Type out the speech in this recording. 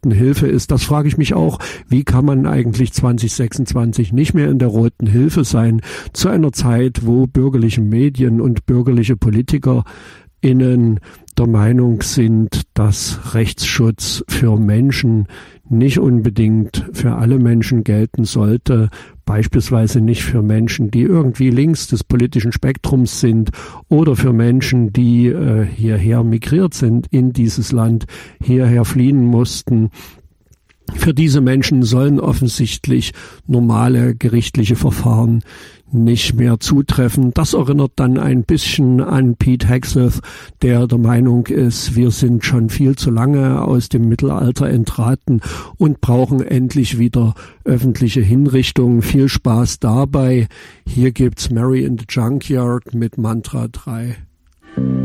Roten Hilfe ist. Das frage ich mich auch. Wie kann man eigentlich 2026 nicht mehr in der Roten Hilfe sein, zu einer Zeit, wo bürgerliche Medien und bürgerliche PolitikerInnen der Meinung sind, dass Rechtsschutz für Menschen nicht unbedingt für alle Menschen gelten sollte, beispielsweise nicht für Menschen, die irgendwie links des politischen Spektrums sind oder für Menschen, die hierher migriert sind in dieses Land, hierher fliehen mussten. Für diese Menschen sollen offensichtlich normale gerichtliche Verfahren nicht mehr zutreffen. Das erinnert dann ein bisschen an Pete Hegseth, der der Meinung ist, wir sind schon viel zu lange aus dem Mittelalter entraten und brauchen endlich wieder öffentliche Hinrichtungen. Viel Spaß dabei. Hier gibt's Mary in the Junkyard mit Mantra 3.